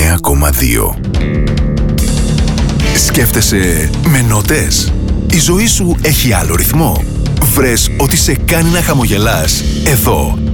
99,2. Σκέφτεσαι με νότες? Η ζωή σου έχει άλλο ρυθμό? Βρες ότι σε κάνει να χαμογελάς? Εδώ